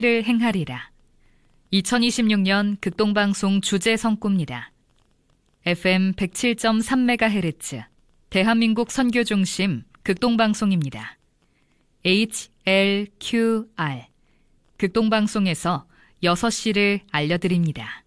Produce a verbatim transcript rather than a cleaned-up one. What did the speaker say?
를 행하리라. 이천이십육 년 극동방송 주제 성구입니다. 에프엠 백칠 점 삼 메가헤르츠 대한민국 선교중심 극동방송입니다. 에이치 엘 큐 알 극동방송에서 여섯 시를 알려드립니다.